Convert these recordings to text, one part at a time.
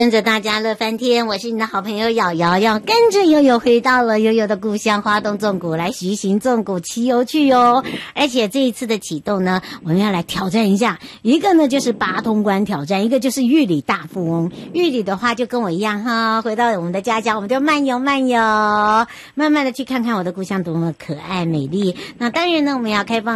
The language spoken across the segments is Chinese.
跟着大家乐翻天，我是你的好朋友瑶瑶，要跟着悠悠回到了悠悠的故乡花东纵谷来徐行纵谷骑游去哟。而且这一次的启动呢，我们要来挑战一下，一个呢就是八通关挑战，一个就是玉里大富翁。玉里的话就跟我一样哈，回到我们的家乡，我们就慢游，慢慢的去看看我的故乡多么可爱美丽。那当然呢，我们要开放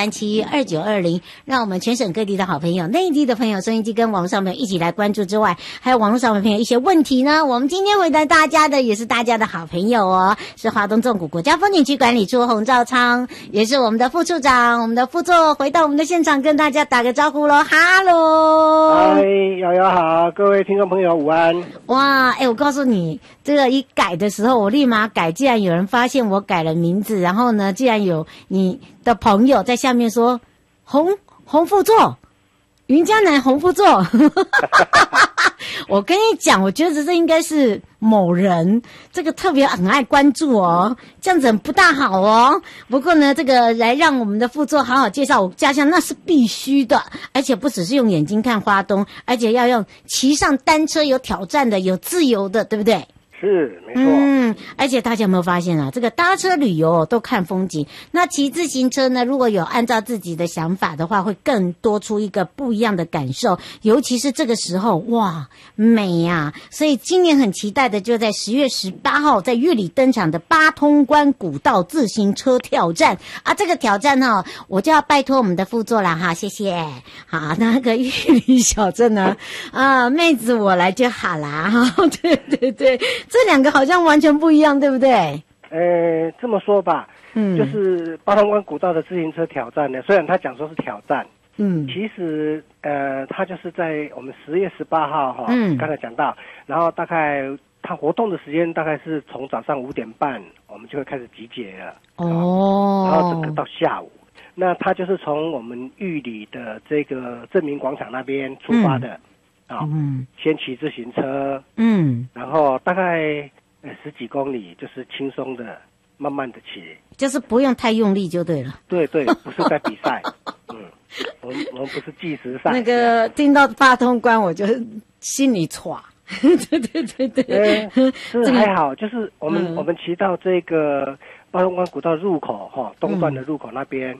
02372920，让我们全省各地的好朋友、内地的朋友、收音机跟网络上朋友一起来关注之外，还有网络上的朋友一些问题呢，我们今天回答大家的也是大家的好朋友哦，是华东纵谷国家风景区管理处洪兆昌，也是我们的副处长，我们的副座回到我们的现场跟大家打个招呼咯。哈喽， 嗨，瑶瑶好，各位听众朋友午安。 哇，我告诉你，这个一改的时候我立马改，既然有人发现我改了名字，然后呢既然有你的朋友在下面说洪副座，云嘉南洪副座我跟你讲，我觉得这应该是某人，这个特别很爱关注哦，这样子很不大好哦。不过呢，这个来让我们的副座好好介绍我家乡，那是必须的，而且不只是用眼睛看花东，而且要用骑上单车，有挑战的，有自由的，对不对？ 是，没错。 而且大家有没有发现啊？这个搭车旅游都看风景，那骑自行车呢？如果有按照自己的想法的话，会更多出一个不一样的感受。尤其是这个时候，哇，美呀！所以今年很期待的，就在10月18号在玉里登场的八通关古道自行车挑战啊！这个挑战呢，我就要拜托我们的副座了哈，谢谢。好，那个玉里小镇呢，妹子我来就好啦哈。对对对。这两个好像完全不一样，对不对？ 这么说吧，就是八通关古道的自行车挑战呢，虽然他讲说是挑战，其实他就是在我们10月18号哈，刚才讲到，然后大概他活动的时间大概是从早上5点半，我们就会开始集结了，然后整个到下午，那他就是从我们玉里的这个正民广场那边出发的。先骑自行车，然后大概10几公里，就是轻松的、慢慢的骑， 就是不用太用力就对了。 对对，不是在比赛，我们不是计时赛。 那个听到八通关，我就心里歘。对， 是还好，就是我们骑到这个八通关古道入口哈，东段的入口那边，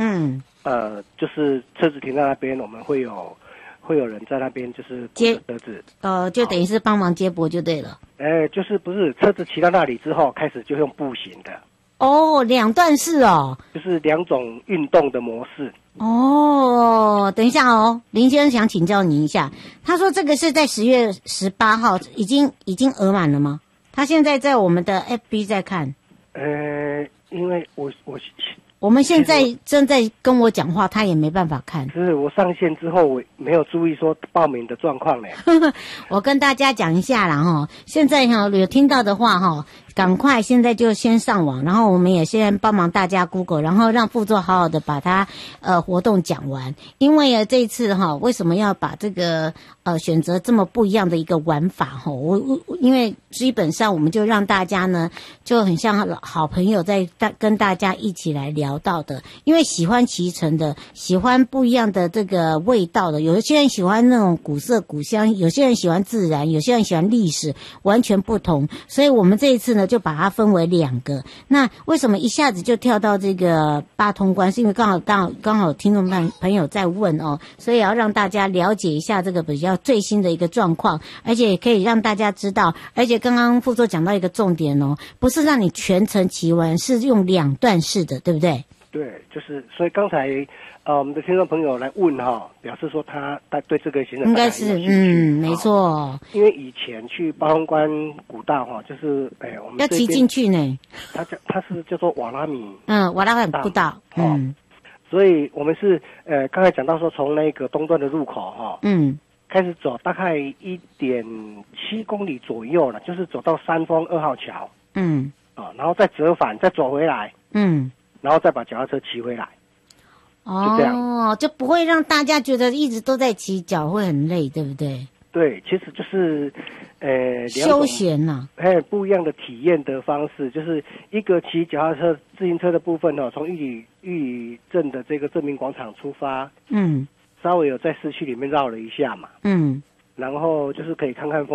就是车子停在那边，我们会有人在那边，就是接车子， 就等于是帮忙接驳就对了。 就是不是车子骑到那里之后，开始就用步行的。 两段式哦， 就是2种运动的模式。 等一下哦，林先生想请教您一下，他说这个是在10月18号已经额满了吗？他现在在我们的 FB 在看。 因为我们现在正在跟我讲话，他也没办法看。 是我上线之后，我没有注意说报名的状况呢。 我跟大家讲一下啦哈，现在有听到的话哈，赶快现在就先上网，然后我们也先帮忙大家 Google， 然后让副座好好的把它活动讲完。因为这一次为什么要把这个选择这么不一样的一个玩法哈？因为基本上我们就让大家呢就很像好朋友在跟大家一起来聊到的，因为喜欢骑乘的，喜欢不一样的这个味道的，有些人喜欢那种古色古香，有些人喜欢自然，有些人喜欢历史，完全不同。所以我们这一次呢就把它分为2个。那为什么一下子就跳到这个八通关？是因为刚好听众朋友在问哦，所以要让大家了解一下这个比较最新的一个状况，而且也可以让大家知道。而且刚刚副座讲到一个重点哦，不是让你全程骑完，是用2段式的，对不对？ 对，就是所以刚才我们的听众朋友来问表示说他对这个行程应该是没错。 因为以前去八通关古道就是我们要骑进去呢， 它是叫做瓦拉米瓦拉米古道所以我们是刚才讲到说从那个东段的入口开始走，大概1.7公里左右了，就是走到三丰2号桥然后再折返再走回来然后再把脚踏车骑回来，就这样就不会让大家觉得一直都在骑脚会很累，对不对？ 对，其实就是休闲呐， 不一样的体验的方式，就是一个骑脚踏车、自行车的部分从玉里镇的这个正民广场出发，稍微有在市区里面绕了一下嘛， 然后就是可以看看风